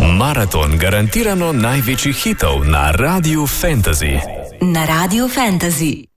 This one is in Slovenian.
Maraton garantirano največjih hitov na Radiu Fantasy. Na Radiu Fantasy.